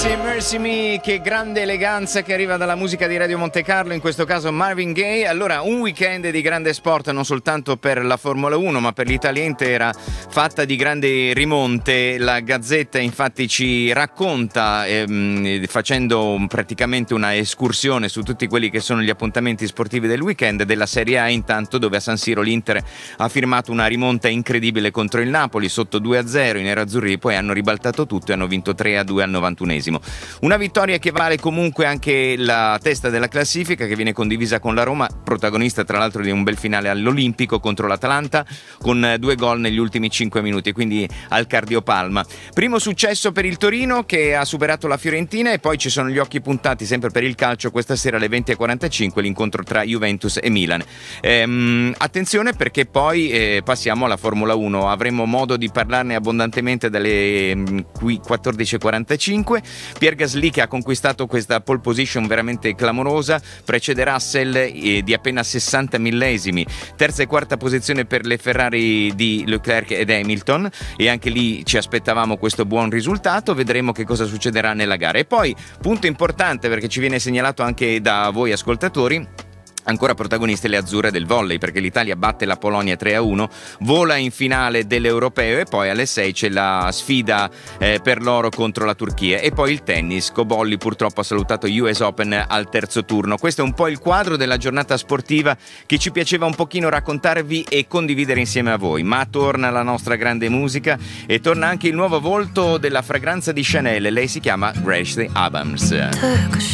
Mercy Me, che grande eleganza che arriva dalla musica di Radio Monte Carlo, in questo caso Marvin Gaye. Allora, un weekend di grande sport non soltanto per la Formula 1 ma per l'Italia intera, fatta di grandi rimonte. La Gazzetta infatti ci racconta, facendo praticamente una escursione su tutti quelli che sono gli appuntamenti sportivi del weekend, della Serie A intanto, dove a San Siro l'Inter ha firmato una rimonta incredibile contro il Napoli, sotto 2-0 i nerazzurri, poi hanno ribaltato tutto e hanno vinto 3-2 al 91esimo. Una vittoria che vale comunque anche la testa della classifica, che viene condivisa con la Roma, protagonista tra l'altro di un bel finale all'Olimpico contro l'Atalanta, con 2 gol negli ultimi 5 minuti, quindi al cardiopalma. Primo successo per il Torino, che ha superato la Fiorentina, e poi ci sono gli occhi puntati sempre per il calcio questa sera alle 20:45, l'incontro tra Juventus e Milan. Attenzione, perché poi passiamo alla Formula 1, avremo modo di parlarne abbondantemente dalle 14:45. Pierre Gasly, che ha conquistato questa pole position veramente clamorosa, precede Russell di appena 60 millesimi. Terza e quarta posizione per le Ferrari di Leclerc ed Hamilton, e anche lì ci aspettavamo questo buon risultato. Vedremo che cosa succederà nella gara. E poi, punto importante, perché ci viene segnalato anche da voi ascoltatori, ancora protagoniste le azzurre del volley, perché l'Italia batte la Polonia 3-1, vola in finale dell'Europeo, e poi alle 6 c'è la sfida per l'oro contro la Turchia. E poi il tennis, Cobolli purtroppo ha salutato US Open al terzo turno. Questo è un po' il quadro della giornata sportiva che ci piaceva un pochino raccontarvi e condividere insieme a voi. Ma torna la nostra grande musica, e torna anche il nuovo volto della fragranza di Chanel. Lei si chiama Gracie Abrams.